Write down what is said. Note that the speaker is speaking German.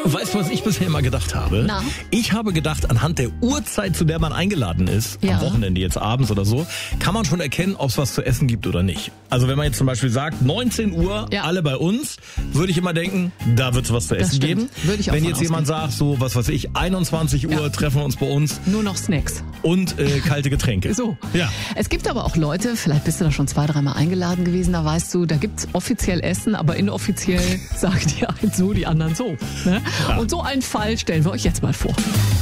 Weißt du, was ich bisher immer gedacht habe? Na? Ich habe gedacht, anhand der Uhrzeit, zu der man eingeladen ist, Ja. am Wochenende jetzt abends oder so, kann man schon erkennen, ob es was zu essen gibt oder nicht. Also wenn man jetzt zum Beispiel sagt, 19 Uhr, Ja. alle bei uns, würde ich immer denken, da wird es was zu essen stimmt. geben. Würde ich auch wenn von jetzt jemand sagt, so, was weiß ich, 21 Uhr Ja. treffen wir uns bei uns Nur noch Snacks. und kalte Getränke. So. Ja. Es gibt aber auch Leute, vielleicht bist du da schon 2, 3 Mal eingeladen gewesen, da weißt du, da gibt's offiziell Essen, aber inoffiziell sagen die einen so, die anderen so. Ne? Ja. Und so einen Fall stellen wir euch jetzt mal vor.